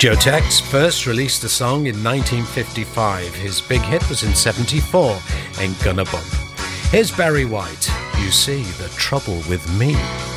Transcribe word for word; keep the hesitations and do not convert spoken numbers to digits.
Joe Tex first released the song in nineteen fifty-five. His big hit was in seventy-four, Ain't Gonna Bump. Here's Barry White, You See the Trouble with Me.